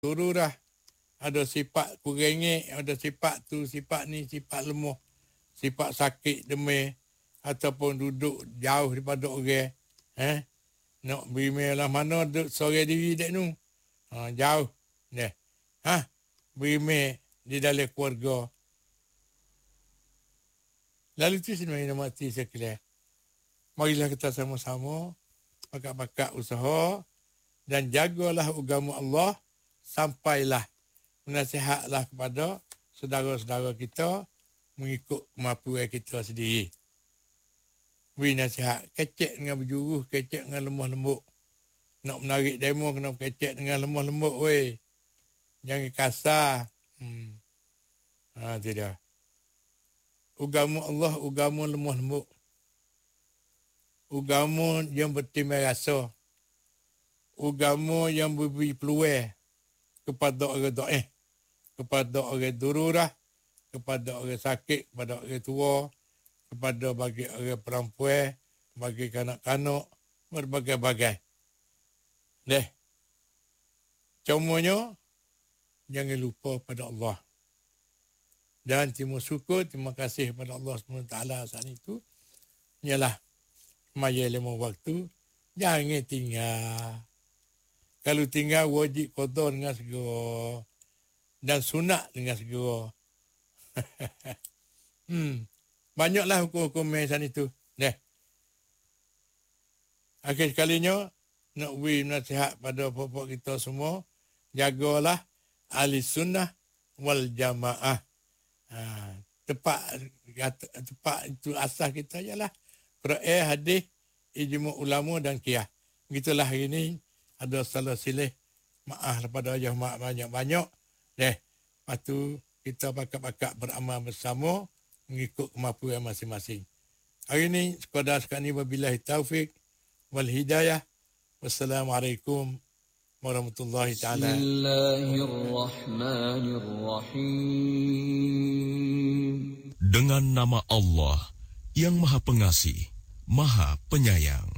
Dururah. Ada sifat kurengek, ada sifat tu, sifat ni, sifat lemah, sifat sakit demam, ataupun duduk jauh daripada orang. Nak beri lah mana duduk sore diri dek nu. Jauh. Beri di dalam keluarga. Lalu tu sebenarnya mati sekalian. Marilah kita sama-sama pakak-pakak usaha dan jagalah agama Allah sampailah menasihatlah kepada saudara-saudara kita mengikut kemampuan kita sendiri. Beri nasihat, kecek dengan berjuruh, kecek dengan lemah lembut. Nak menarik demo kena kecek dengan lemah lembut, weh. Jangan kasar. Itu dia. Agama Allah, agama lemah lembut. Agama yang bertimbang rasa. Agama yang memberi peluang kepada orang do'eh, kepada orang dururah, kepada orang sakit, kepada orang tua, kepada bagi orang perempuan, bagi kanak-kanak, berbagai-bagai. Cumanya, jangan lupa pada Allah. Dan terima syukur, terima kasih kepada Allah SWT saat itu. Ialah, maya 5 waktu, jangan tinggal. Kalau tinggal, wajib qada dengan segera. Dan sunat dengan segera. Banyaklah hukum-hukum saat itu. Akhir sekalinya, nak beri nasihat pada bapak kita semua, jagalah ahli sunnah wal jamaah. Tepat itu asas kita ialah Quran, hadis, ijma' ulama dan qiyas. Begitulah hari ini ada salah silih. Maaf daripada jemaah banyak-banyak. Lepas tu kita pakak-pakak beramal bersama mengikut kemampuan masing-masing. Hari ini sekadar sekali wabillahi taufik wal hidayah. Wassalamualaikum warahmatullahi taala. Bismillahirrahmanirrahim. Dengan nama Allah yang Maha Pengasih, Maha Penyayang.